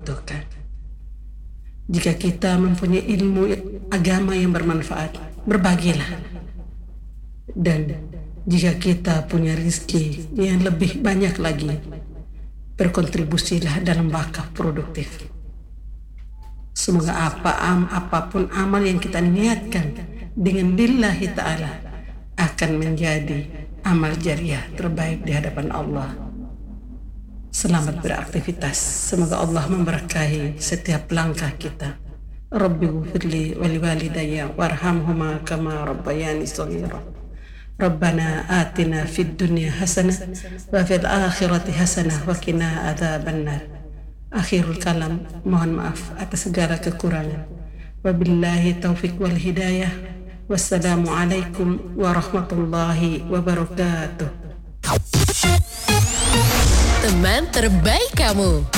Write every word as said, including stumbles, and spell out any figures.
butuhkan. Jika kita mempunyai ilmu agama yang bermanfaat, berbagilah. Dan jika kita punya rezeki yang lebih banyak lagi, berkontribusilah dalam wakaf produktif. Semoga apa am, apapun amal yang kita niatkan dengan lillahi ta'ala akan menjadi amal jariah terbaik di hadapan Allah. Selamat beraktivitas. Semoga Allah memberkahi setiap langkah kita. Rabbi ghfirli wa liwalidayya warhamhuma kama rabbayani shaghira. Rabbana atina fid dunya hasanah wa fil akhirati hasanah wa qina adzabannar. Akhirul kalam, mohon maaf atas segala kekurangan. Wabillahi taufik wal hidayah. Wassalamualaikum warahmatullahi wabarakatuh. Teman terbaik kamu.